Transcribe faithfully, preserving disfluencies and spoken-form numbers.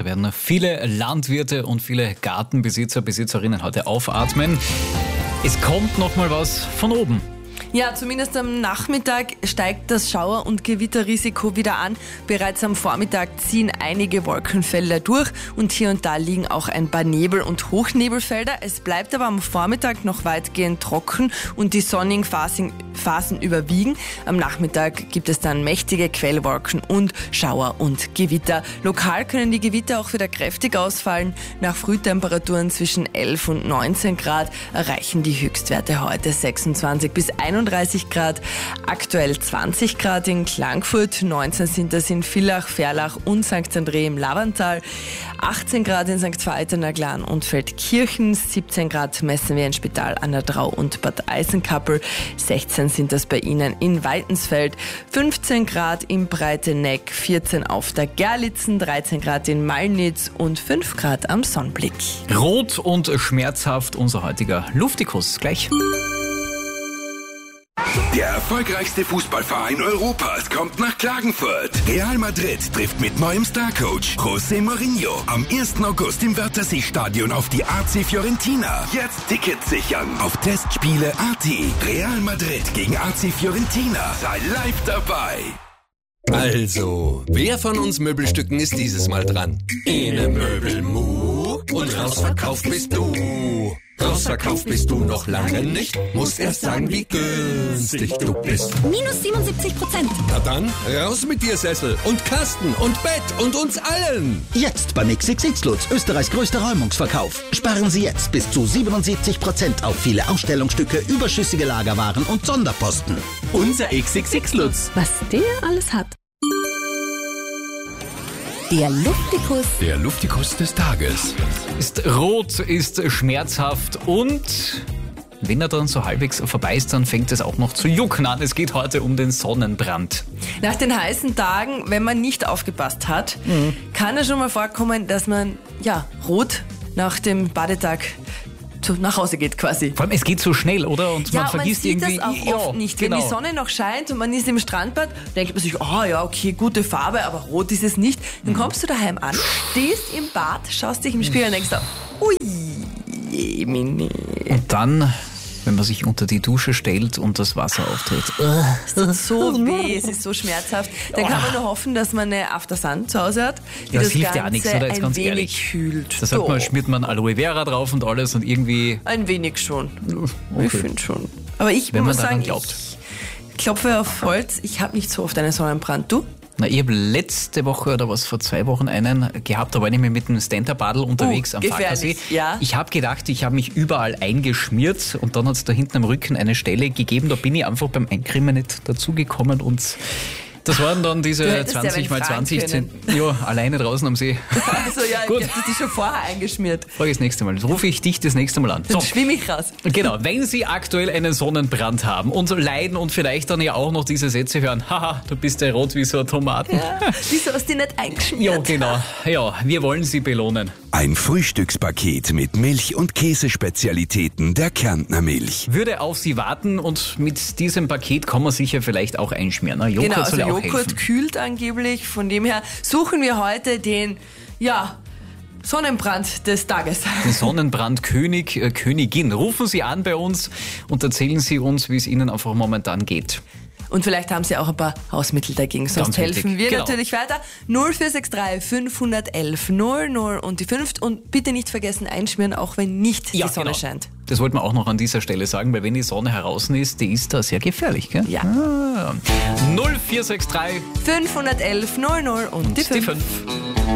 werden viele Landwirte und viele Gartenbesitzer, Besitzerinnen heute aufatmen. Es kommt noch mal was von oben. Ja, zumindest am Nachmittag steigt das Schauer- und Gewitterrisiko wieder an. Bereits am Vormittag ziehen einige Wolkenfelder durch und hier und da liegen auch ein paar Nebel- und Hochnebelfelder. Es bleibt aber am Vormittag noch weitgehend trocken und die sonnigen Phasen, Phasen überwiegen. Am Nachmittag gibt es dann mächtige Quellwolken und Schauer und Gewitter. Lokal können die Gewitter auch wieder kräftig ausfallen. Nach Frühtemperaturen zwischen elf und neunzehn Grad erreichen die Höchstwerte heute sechsundzwanzig bis einunddreißig Grad, aktuell zwanzig Grad in Klagenfurt, neunzehn sind das in Villach, Ferlach und Sankt André im Lavantal, achtzehn Grad in Sankt Veit an der Glan und Feldkirchen, siebzehn Grad messen wir in Spital an der Drau und Bad Eisenkappel, sechzehn sind das bei Ihnen in Weitensfeld, fünfzehn Grad im Breiteneck, vierzehn auf der Gerlitzen, dreizehn Grad in Malnitz und fünf Grad am Sonnenblick. Rot und schmerzhaft unser heutiger Luftikus. Gleich. Der erfolgreichste Fußballverein Europas kommt nach Klagenfurt. Real Madrid trifft mit neuem Starcoach José Mourinho am ersten August im Wörthersee-Stadion auf die A C Fiorentina. Jetzt Tickets sichern auf Testspiele punkt a t. Real Madrid gegen A C Fiorentina. Sei live dabei. Also, wer von uns Möbelstücken ist dieses Mal dran? Ene Möbelmu und rausverkauft bist du. Rausverkauft bist du noch lange nicht. Musst erst sagen, wie günstig du bist. Minus siebenundsiebzig Prozent. Na dann, raus mit dir Sessel und Kasten und Bett und uns allen. Jetzt beim X X X Lutz, Österreichs größter Räumungsverkauf. Sparen Sie jetzt bis zu siebenundsiebzig Prozent auf viele Ausstellungsstücke, überschüssige Lagerwaren und Sonderposten. Unser X X X Lutz. Was der alles hat. Der Luftikus. Der Luftikus des Tages. Ist rot, ist schmerzhaft und wenn er dann so halbwegs vorbei ist, dann fängt es auch noch zu jucken an. Es geht heute um den Sonnenbrand. Nach den heißen Tagen, wenn man nicht aufgepasst hat, mhm. kann es schon mal vorkommen, dass man ja rot nach dem Badetag nach Hause geht quasi. Vor allem, es geht so schnell, oder? Und ja, man vergisst man sieht irgendwie... das auch ja, oft nicht. genau. Wenn die Sonne noch scheint und man ist im Strandbad, denkt man sich, oh ja, okay, gute Farbe, aber rot ist es nicht. Dann kommst du daheim an, stehst im Bad, schaust dich im Spiegel und denkst, ui, je, Mini. Und dann, wenn man sich unter die Dusche stellt und das Wasser auftritt. Es tut so weh, es ist so schmerzhaft. Dann kann man nur hoffen, dass man eine After Sun zu Hause hat, die ja, das, das hilft Ganze ja auch nichts, oder? Jetzt ein ganz wenig ehrlich. kühlt. Da sagt man, schmiert man Aloe Vera drauf und alles und irgendwie... Ein wenig schon. Okay. Ich finde schon. Aber ich Wenn muss man daran sagen, glaubt. ich klopfe auf Holz, ich habe nicht so oft einen Sonnenbrand. Du? Na, ich habe letzte Woche oder was vor zwei Wochen einen gehabt, da war ich mit einem Stand-Up-Paddle unterwegs uh, am Fackersee. Ja. Ich habe gedacht, ich habe mich überall eingeschmiert und dann hat es da hinten am Rücken eine Stelle gegeben, da bin ich einfach beim Eincremen nicht dazugekommen und das waren dann diese zwanzig mal zwanzig Zentimeter. Ja, alleine draußen am See. Also ja, Gut. ich habe dich schon vorher eingeschmiert. Frage das nächste Mal. Rufe ich dich das nächste Mal an. Dann schwimme ich raus. Genau, wenn Sie aktuell einen Sonnenbrand haben und leiden und vielleicht dann ja auch noch diese Sätze hören, haha, du bist ja rot wie so eine Tomate. Ja, wieso hast du dich nicht eingeschmiert? Ja, genau. Ja, wir wollen Sie belohnen. Ein Frühstückspaket mit Milch- und Käsespezialitäten der Kärntner Milch. Würde auf Sie warten und mit diesem Paket kann man sicher vielleicht auch einschmieren. Ne? Joghurt genau, also soll ja auch Joghurt helfen. kühlt angeblich. Von dem her suchen wir heute den, ja, Sonnenbrand des Tages. Den Sonnenbrandkönig, äh, Königin. Rufen Sie an bei uns und erzählen Sie uns, wie es Ihnen einfach momentan geht. Und vielleicht haben Sie auch ein paar Hausmittel dagegen, sonst Ganz wichtig. helfen wir Genau. natürlich weiter. null vier sechs drei fünf eins eins null null und die fünf. Und bitte nicht vergessen einschmieren, auch wenn nicht Ja, die Sonne genau. scheint. Das wollten wir auch noch an dieser Stelle sagen, weil wenn die Sonne heraus ist, die ist da sehr gefährlich. Gell? Ja. Ah. null vier sechs drei fünf eins eins null null und, und die die fünf. fünf.